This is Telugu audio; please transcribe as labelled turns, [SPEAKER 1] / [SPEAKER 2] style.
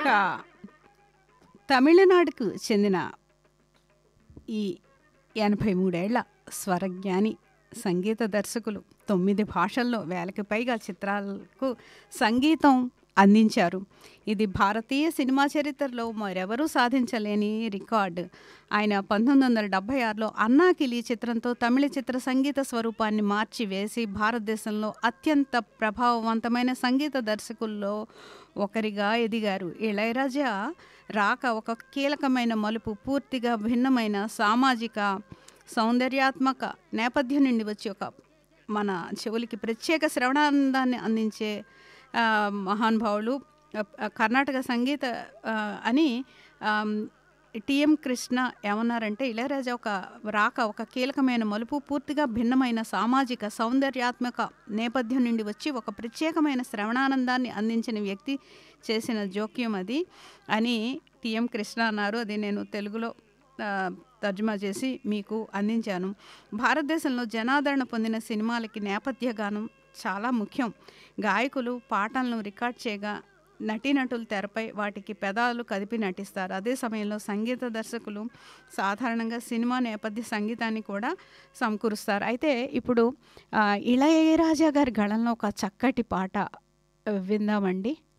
[SPEAKER 1] ఇక తమిళనాడుకు చెందిన ఈ 83 ఏళ్ల స్వరజ్ఞాని సంగీత దర్శకులు 9 భాషల్లో వేలకు పైగా చిత్రాలకు సంగీతం అందించారు. ఇది భారతీయ సినిమా చరిత్రలో మరెవరూ సాధించలేని రికార్డు. ఆయన 1976లో అన్నాకిలి చిత్రంతో తమిళ చిత్ర సంగీత స్వరూపాన్ని మార్చివేసి భారతదేశంలో అత్యంత ప్రభావవంతమైన సంగీత దర్శకుల్లో ఒకరిగా ఎదిగారు. ఇళయరాజా రాక ఒక కీలకమైన మలుపు. పూర్తిగా భిన్నమైన సామాజిక సౌందర్యాత్మక నేపథ్యం నుండి వచ్చి ఒక మన చెవులకి ప్రత్యేక శ్రవణానందాన్ని అందించే మహానుభావులు. కర్ణాటక సంగీత అని టిఎం కృష్ణ ఏమన్నారంటే, ఇళయరాజా ఒక కీలకమైన మలుపు, పూర్తిగా భిన్నమైన సామాజిక సౌందర్యాత్మక నేపథ్యం నుండి వచ్చి ఒక ప్రత్యేకమైన శ్రవణానందాన్ని అందించిన వ్యక్తి చేసిన జోక్యం అది అని టిఎం కృష్ణ అన్నారు. అది నేను తెలుగులో తర్జుమా చేసి మీకు అందించాను. భారతదేశంలో జనాదరణ పొందిన సినిమాలకి నేపథ్య గానం చాలా ముఖ్యం. గాయకులు పాటలను రికార్డ్ చేయగా నటీనటులు తెరపై వాటికి పెదాలు కదిపి నటిస్తారు. అదే సమయంలో సంగీత దర్శకులు సాధారణంగా సినిమా నేపథ్య సంగీతాన్ని కూడా సమకూరుస్తారు. అయితే ఇప్పుడు ఇళయరాజా గారి గళంలో ఒక చక్కటి పాట విందామండి.